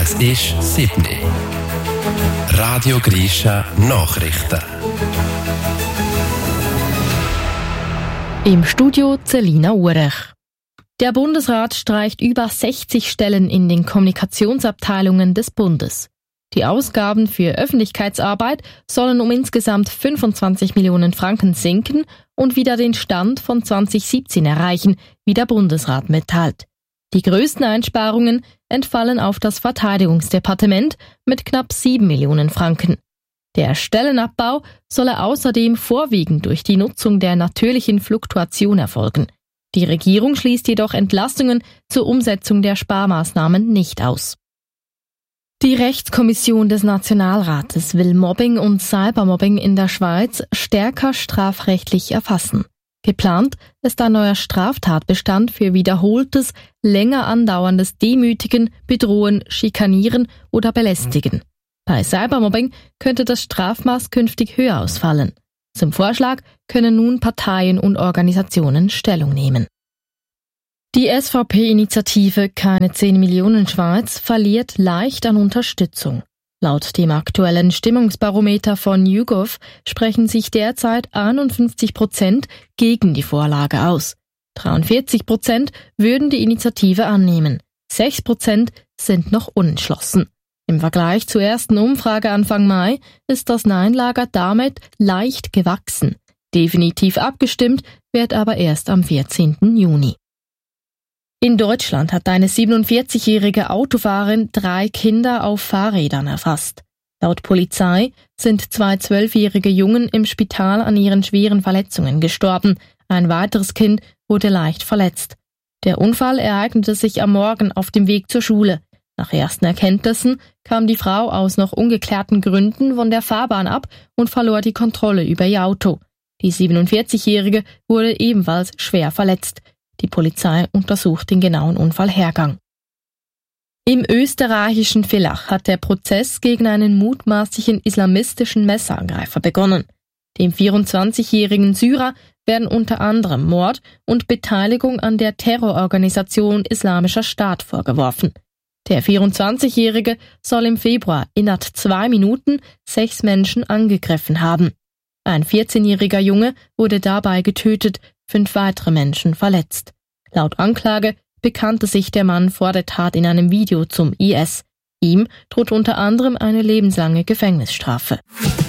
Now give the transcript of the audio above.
Es ist 7 Uhr. Radio Grisha Nachrichten. Im Studio Celina Urech. Der Bundesrat streicht über 60 Stellen in den Kommunikationsabteilungen des Bundes. Die Ausgaben für Öffentlichkeitsarbeit sollen um insgesamt 25 Millionen Franken sinken und wieder den Stand von 2017 erreichen, wie der Bundesrat mitteilt. Die größten Einsparungen entfallen auf das Verteidigungsdepartement mit knapp 7 Millionen Franken. Der Stellenabbau solle außerdem vorwiegend durch die Nutzung der natürlichen Fluktuation erfolgen. Die Regierung schließt jedoch Entlastungen zur Umsetzung der Sparmaßnahmen nicht aus. Die Rechtskommission des Nationalrates will Mobbing und Cybermobbing in der Schweiz stärker strafrechtlich erfassen. Geplant ist ein neuer Straftatbestand für wiederholtes, länger andauerndes Demütigen, Bedrohen, Schikanieren oder Belästigen. Bei Cybermobbing könnte das Strafmaß künftig höher ausfallen. Zum Vorschlag können nun Parteien und Organisationen Stellung nehmen. Die SVP-Initiative Keine 10 Millionen Schweiz verliert leicht an Unterstützung. Laut dem aktuellen Stimmungsbarometer von YouGov sprechen sich derzeit 51% gegen die Vorlage aus. 43% würden die Initiative annehmen. 6% sind noch unentschlossen. Im Vergleich zur ersten Umfrage Anfang Mai ist das Nein-Lager damit leicht gewachsen. Definitiv abgestimmt wird aber erst am 14. Juni. In Deutschland hat eine 47-jährige Autofahrerin 3 Kinder auf Fahrrädern erfasst. Laut Polizei sind 2 12-jährige Jungen im Spital an ihren schweren Verletzungen gestorben. Ein weiteres Kind wurde leicht verletzt. Der Unfall ereignete sich am Morgen auf dem Weg zur Schule. Nach ersten Erkenntnissen kam die Frau aus noch ungeklärten Gründen von der Fahrbahn ab und verlor die Kontrolle über ihr Auto. Die 47-jährige wurde ebenfalls schwer verletzt. Die Polizei untersucht den genauen Unfallhergang. Im österreichischen Villach hat der Prozess gegen einen mutmaßlichen islamistischen Messerangreifer begonnen. Dem 24-jährigen Syrer werden unter anderem Mord und Beteiligung an der Terrororganisation Islamischer Staat vorgeworfen. Der 24-jährige soll im Februar innerhalb 2 Minuten 6 Menschen angegriffen haben. Ein 14-jähriger Junge wurde dabei getötet, 5 weitere Menschen verletzt. Laut Anklage bekannte sich der Mann vor der Tat in einem Video zum IS. Ihm droht unter anderem eine lebenslange Gefängnisstrafe.